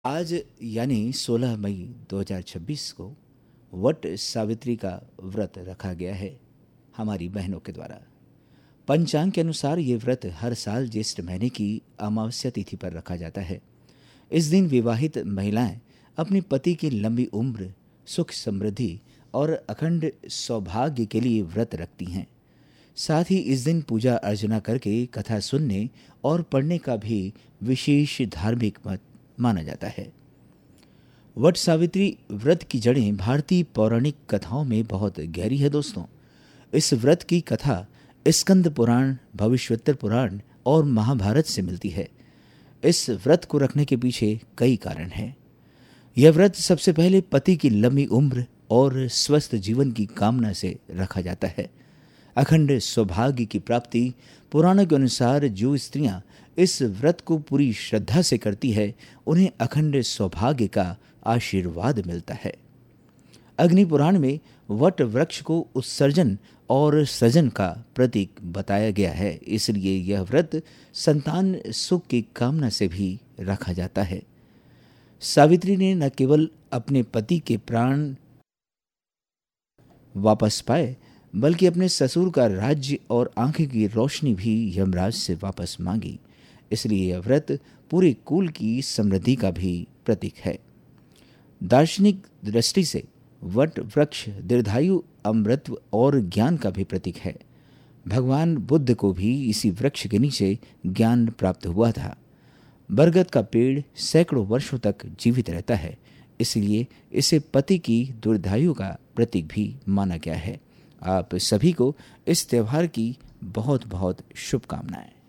आज यानी 16 मई 2026 को वट सावित्री का व्रत रखा गया है हमारी बहनों के द्वारा। पंचांग के अनुसार ये व्रत हर साल ज्येष्ठ महीने की अमावस्या तिथि पर रखा जाता है। इस दिन विवाहित महिलाएं अपने पति की लंबी उम्र, सुख समृद्धि और अखंड सौभाग्य के लिए व्रत रखती हैं। साथ ही इस दिन पूजा अर्चना करके कथा सुनने और पढ़ने का भी विशेष धार्मिक महत्व माना जाता है। वट सावित्री व्रत की जड़ें भारतीय पौराणिक कथाओं में बहुत गहरी है दोस्तों। इस व्रत की कथा स्कंद पुराण, भविष्योत्तर पुराण और महाभारत से मिलती है। इस व्रत को रखने के पीछे कई कारण हैं। यह व्रत सबसे पहले पति की लंबी उम्र और स्वस्थ जीवन की कामना से रखा जाता है। अखंड सौभाग्य की प्राप्ति पुराणों के अनुसार जो स्त्रियां इस व्रत को पूरी श्रद्धा से करती है, उन्हें अखंड सौभाग्य का आशीर्वाद मिलता है। अग्नि पुराण में वट वृक्ष को उत्सर्जन और सृजन का प्रतीक बताया गया है, इसलिए यह व्रत संतान सुख की कामना से भी रखा जाता है। सावित्री ने न केवल अपने पति के प्राण वापस पाए, बल्कि अपने ससुर का राज्य और आंखें की रोशनी भी यमराज से वापस मांगी। इसलिए यह व्रत पूरे कुल की समृद्धि का भी प्रतीक है। दार्शनिक दृष्टि से वट वृक्ष दीर्घायु, अमृतत्व और ज्ञान का भी प्रतीक है। भगवान बुद्ध को भी इसी वृक्ष के नीचे ज्ञान प्राप्त हुआ था। बरगद का पेड़ सैकड़ों वर्षों तक जीवित रहता है, इसलिए इसे पति की दीर्घायु का प्रतीक भी माना गया है। आप सभी को इस त्योहार की बहुत बहुत शुभकामनाएं।